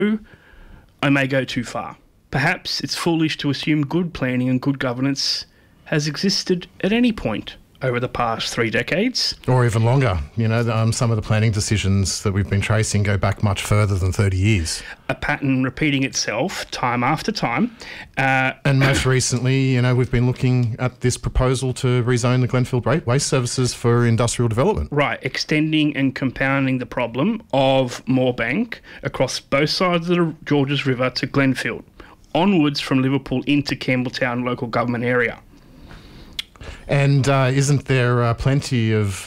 I may go too far. Perhaps it's foolish to assume good planning and good governance has existed at any point over the past 3 decades. Or even longer. Some of the planning decisions that we've been tracing go back much further than 30 years. A pattern repeating itself time after time. And most recently, we've been looking at this proposal to rezone the Glenfield Waste Services for industrial development. Right, extending and compounding the problem of Moorebank across both sides of the Georges River to Glenfield, onwards from Liverpool into Campbelltown local government area. And isn't there plenty of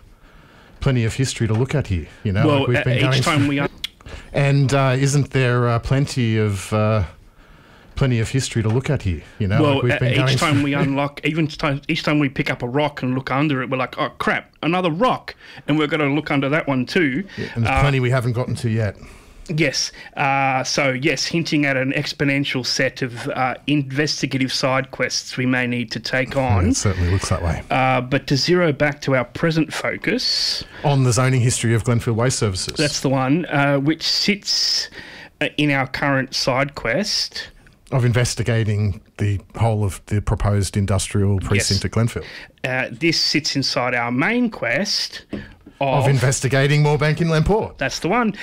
history to look at here? Well, each time we... And isn't there plenty of history to look at here? Well, each time we unlock, each time we pick up a rock and look under it, we're like, oh crap, another rock, and we're going to look under that one too. Yeah, and there's plenty we haven't gotten to yet. Yes. Hinting at an exponential set of investigative side quests we may need to take on. It certainly looks that way. But to zero back to our present focus... on the zoning history of Glenfield Waste Services. That's the one, which sits in our current side quest... of investigating the whole of the proposed industrial precinct at Glenfield. This sits inside our main quest of investigating Moorebank in Lamport. That's the one.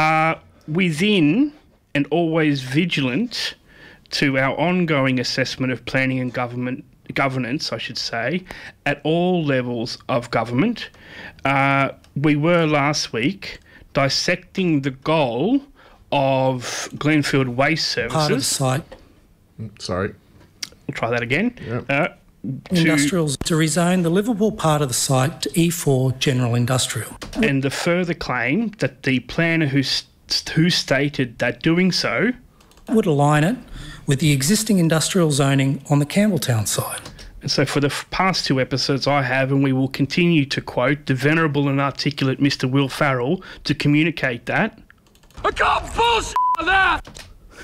Within and always vigilant to our ongoing assessment of planning and governance, I should say, at all levels of government. We were last week dissecting the goal of Glenfield Waste Services. Part of the site. Sorry. We'll try that again. Yep. Industrials to rezone the Liverpool part of the site to E4 General Industrial. And the further claim that the planner who stated that doing so would align it with the existing industrial zoning on the Campbelltown side. And so for the past 2 episodes I have, and we will continue to quote the venerable and articulate Mr. Will Farrell to communicate that. I can't bullshit that!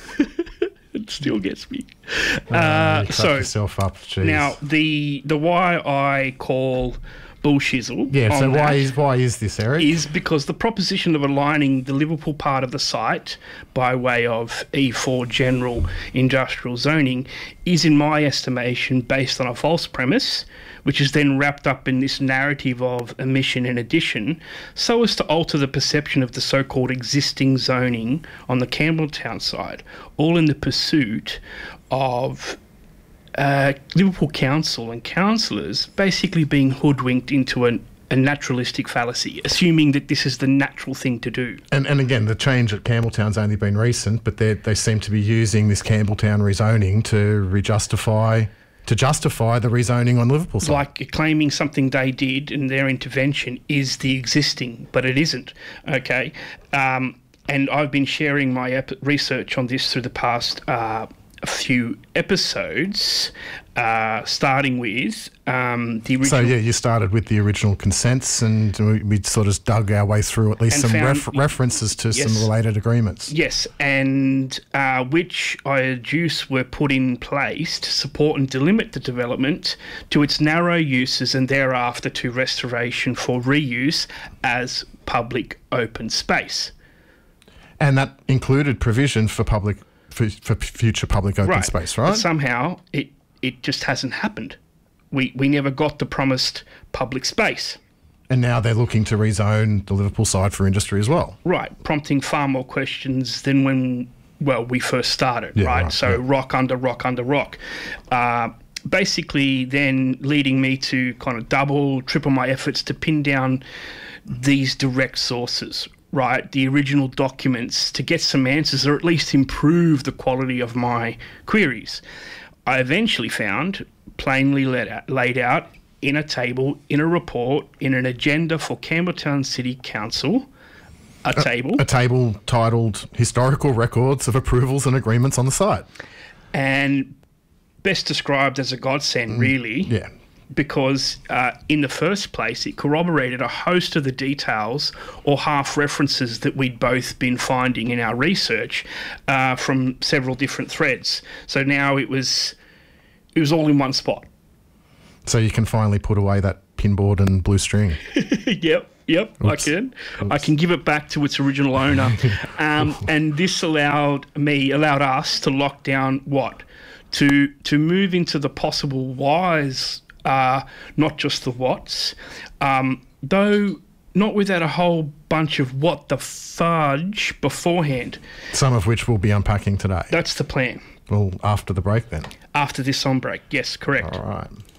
It still gets me. So yourself up. Jeez. Now the why I call bullshizzle. Yeah. So why is this, Eric? Is because the proposition of aligning the Liverpool part of the site by way of E4 general industrial zoning is, in my estimation, based on a false premise, which is then wrapped up in this narrative of omission and addition, so as to alter the perception of the so-called existing zoning on the Campbelltown side, all in the pursuit of Liverpool Council and councillors basically being hoodwinked into a naturalistic fallacy, assuming that this is the natural thing to do. And again, the change at Campbelltown's only been recent, but they seem to be using this Campbelltown rezoning to justify the rezoning on Liverpool side. Like claiming something they did in their intervention is the existing, but it isn't, okay? And I've been sharing my research on this through the past a few episodes, starting with the original... So, yeah, you started with the original consents and we sort of dug our way through at least some references to some related agreements. Yes, and which I adduce were put in place to support and delimit the development to its narrow uses and thereafter to restoration for reuse as public open space. And that included provision for future public open space, right? But somehow it just hasn't happened. We never got the promised public space. And now they're looking to rezone the Liverpool side for industry as well. Right, prompting far more questions than when, we first started, right? So rock under rock under rock. Basically then leading me to kind of triple my efforts to pin down these direct sources, right, the original documents, to get some answers or at least improve the quality of my queries. I eventually found, plainly laid out in a table, in a report, in an agenda for Campbelltown City Council, a table titled Historical Records of Approvals and Agreements on the Site. And best described as a godsend, really. Yeah. Because in the first place, it corroborated a host of the details or half references that we'd both been finding in our research from several different threads. So now it was all in one spot. So you can finally put away that pinboard and blue string. Yep. Yep, I can. I can give it back to its original owner. And this allowed us to lock down what? To move into the possible whys, not just the whats. Though not without a whole bunch of what the fudge beforehand. Some of which we'll be unpacking today. That's the plan. Well, after the break then. After this on break, yes, correct. All right.